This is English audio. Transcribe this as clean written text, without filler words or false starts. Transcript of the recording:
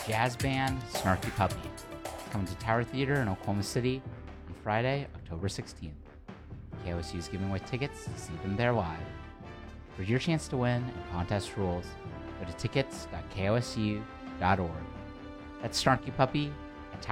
jazz band Snarky Puppy. It's coming to Tower Theater in Oklahoma City on Friday, October 16th. KOSU is giving away tickets to see them there live. For your chance to win and contest rules, go to tickets.kosu.org. That's Snarky Puppy